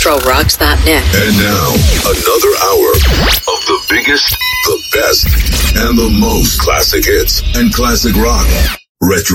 RetroRocks.net. And now, another hour of the biggest, the best, and the most classic hits and classic rock. Retro